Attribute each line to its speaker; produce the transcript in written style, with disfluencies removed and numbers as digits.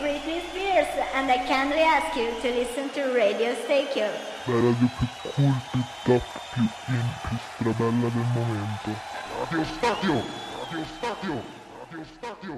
Speaker 1: Britney Spears and I kindly ask you to listen to Radio Staycube.
Speaker 2: La radio più cool, più top, più in, più strabella del momento. Radio Stadio! Radio Stadio! Radio Stadio!